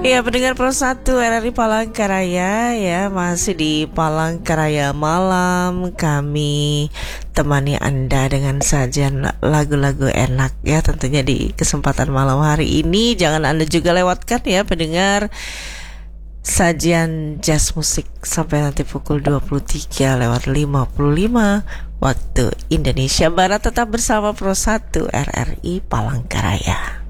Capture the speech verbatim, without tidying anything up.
Ya, pendengar Pro satu R R I Palangkaraya ya, masih di Palangkaraya Malam. Kami temani Anda dengan sajian lagu-lagu enak ya, tentunya di kesempatan malam hari ini. Jangan Anda juga lewatkan ya pendengar sajian jazz musik sampai nanti pukul dua puluh tiga lewat lima puluh lima waktu Indonesia Barat. Tetap bersama Pro satu R R I Palangkaraya.